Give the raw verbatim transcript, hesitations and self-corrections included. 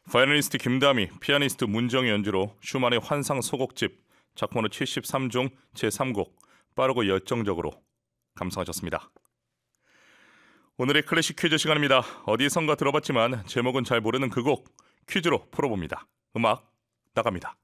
바이올리니스트 김다미, 피아니스트 문정의 연주로 슈만의 환상 소곡집 작품번호 칠십삼 종 제삼 곡 빠르고 열정적으로 감상하셨습니다. 오늘의 클래식 퀴즈 시간입니다. 어디선가 들어봤지만 제목은 잘 모르는 그 곡 퀴즈로 풀어봅니다. 음악 나갑니다.